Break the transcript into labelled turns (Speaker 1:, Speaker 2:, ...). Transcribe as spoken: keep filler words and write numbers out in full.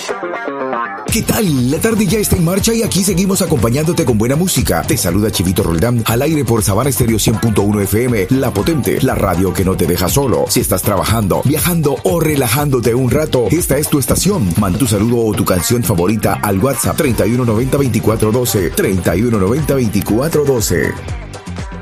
Speaker 1: ¿Qué tal? La tarde ya está en marcha y aquí seguimos acompañándote con buena música. Te saluda Chivito Roldán al aire por Sabana Estéreo cien punto uno F M, La Potente, la radio que no te deja solo. Si estás trabajando, viajando o relajándote un rato, esta es tu estación. Manda tu saludo o tu canción favorita al WhatsApp treinta y uno noventa veinticuatro doce, treinta y uno noventa veinticuatro doce.